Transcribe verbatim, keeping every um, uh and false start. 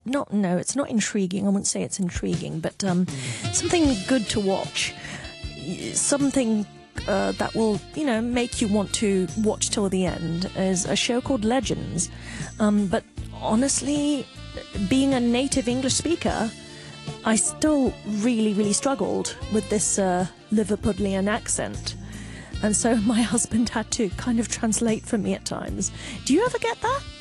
not, no, it's not intriguing. I wouldn't say it's intriguing, but um, something good to watch. Something uh, that will, you know, make you want to watch till the end is a show called Legends. Um, but honestly, being a native English speaker, I still really, really struggled with this uh, Liverpudlian accent. And so my husband had to kind of translate for me at times. Do you ever get that?